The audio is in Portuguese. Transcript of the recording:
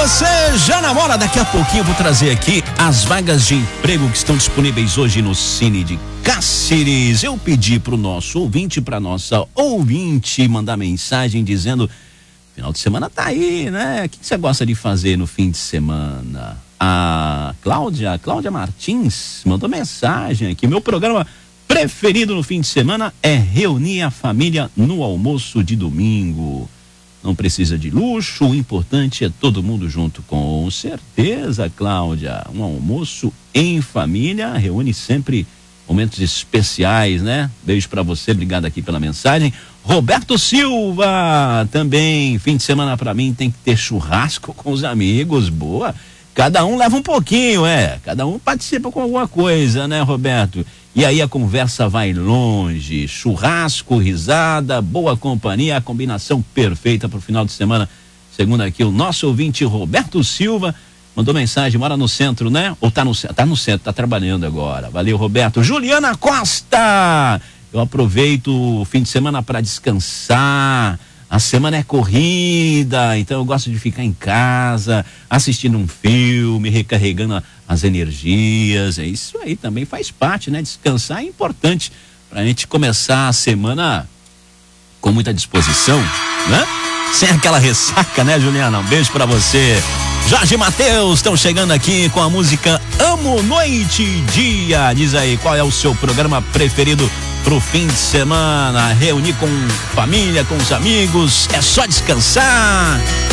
Você já namora? Daqui a pouquinho eu vou trazer aqui as vagas de emprego que estão disponíveis hoje no Cine de Cáceres. Eu pedi pro nosso ouvinte, pra nossa ouvinte, mandar mensagem dizendo: final de semana tá aí, né? O que você gosta de fazer no fim de semana? A Cláudia Martins mandou mensagem aqui: meu programa preferido no fim de semana é reunir a família no almoço de domingo. Não precisa de luxo, o importante é todo mundo junto. Com certeza, Cláudia. Um almoço em família reúne sempre momentos especiais, né? Beijo pra você, obrigado aqui pela mensagem. Roberto Silva, também, fim de semana pra mim tem que ter churrasco com os amigos, boa. Cada um leva um pouquinho, cada um participa com alguma coisa, né, Roberto? E aí a conversa vai longe, churrasco, risada, boa companhia, a combinação perfeita pro final de semana. Segundo aqui o nosso ouvinte Roberto Silva, mandou mensagem, mora no centro, né? Ou tá no centro, tá trabalhando agora. Valeu, Roberto. Juliana Costa, eu aproveito o fim de semana para descansar. A semana é corrida, então eu gosto de ficar em casa, assistindo um filme, recarregando as energias. É isso aí, também faz parte, né? Descansar é importante pra gente começar a semana com muita disposição, né? Sem aquela ressaca, né, Juliana? Um beijo pra você. Jorge Mateus, estão chegando aqui com a música Amo Noite e Dia. Diz aí, qual é o seu programa preferido pro fim de semana? Reunir com família, com os amigos, é só descansar.